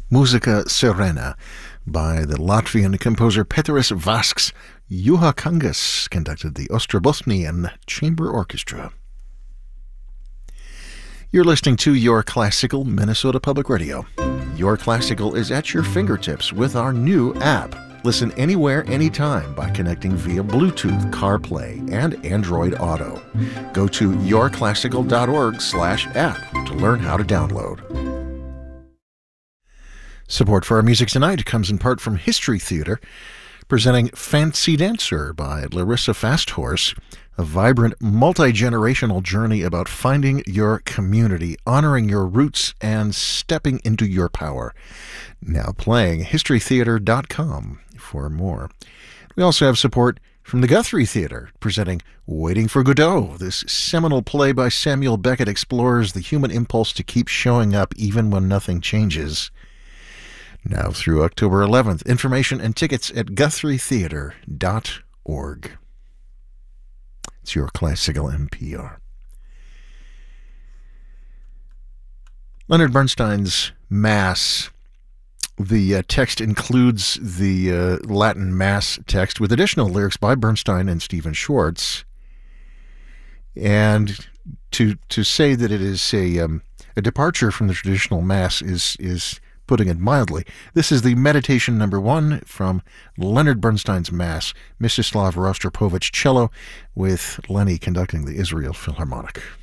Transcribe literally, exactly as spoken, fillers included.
Musica Serena by the Latvian composer Peteris Vasks. Juha Kangas conducted the Ostrobotnian Chamber Orchestra. You're listening to Your Classical Minnesota Public Radio. Your Classical is at your fingertips with our new app. Listen anywhere, anytime by connecting via Bluetooth, CarPlay, and Android Auto. Go to yourclassical.org slash app to learn how to download. Support for our music tonight comes in part from History Theater, presenting Fancy Dancer by Larissa Fasthorse, a vibrant, multi-generational journey about finding your community, honoring your roots, and stepping into your power. Now playing history theater dot com for more. We also have support from the Guthrie Theater, presenting Waiting for Godot. This seminal play by Samuel Beckett explores the human impulse to keep showing up even when nothing changes. Now through October eleventh. Information and tickets at guthrie theater dot org. It's your classical N P R. Leonard Bernstein's Mass. The uh, text includes the uh, Latin Mass text with additional lyrics by Bernstein and Stephen Schwartz. And to to say that it is a um, a departure from the traditional Mass is is putting it mildly. This is the meditation number one from Leonard Bernstein's Mass, Mstislav Rostropovich cello, with Lenny conducting the Israel Philharmonic.